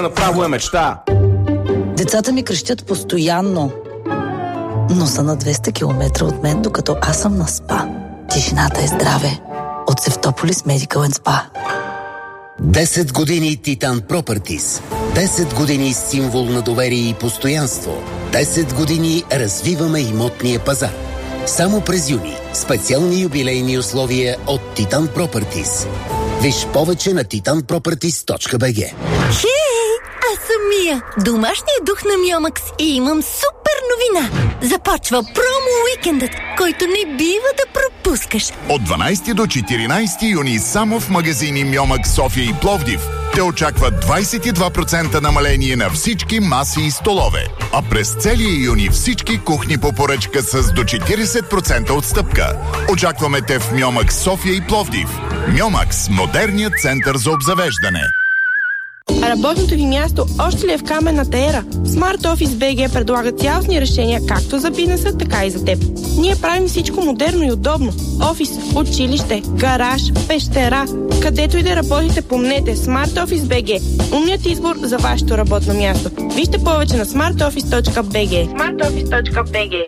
Направо е мечта. Децата ми крещят постоянно, но са на 200 км от мен, докато аз съм на СПА. Тишината е здраве. От Севтополис Медикал енд СПА. 10 години Титан Пропъртис. 10 години символ на доверие и постоянство. 10 години развиваме имотния пазар. Само през юни специални юбилейни условия от Титан Пропъртис. Виж повече на titanproperties.bg. Хей! Аз съм Мия, домашният дух на Миомакс и имам супер новина. Започва промо-уикендът, който не бива да пропускаш. От 12 до 14 юни само в магазини Миомакс, София и Пловдив те очакват 22% намаление на всички маси и столове. А през целия юни всички кухни по поръчка с до 40% отстъпка. Очакваме те в Миомакс, София и Пловдив. Миомакс – модерният център за обзавеждане. Работното ви място още ли е в каменната ера? Smart Office BG предлага цялостни решения както за бизнеса, така и за теб. Ние правим всичко модерно и удобно. Офис, училище, гараж, пещера. Където и да работите, помнете Smart Office BG. Умният избор за вашето работно място. Вижте повече на smartoffice.bg. smartoffice.bg.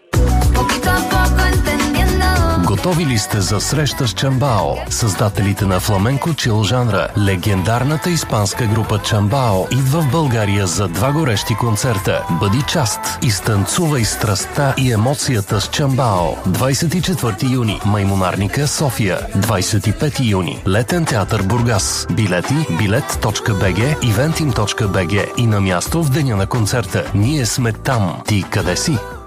Готови ли сте за среща с Чамбао? Създателите на фламенко чил жанра, легендарната испанска група Чамбао идва в България за 2 горещи концерта. Бъди част, изтанцувай страстта и емоцията с Чамбао. 24 юни, Маймунарника, София. 25 юни, Летен театър Бургас. Билети, bilet.bg, eventim.bg и на място в деня на концерта. Ние сме там. Ти къде си?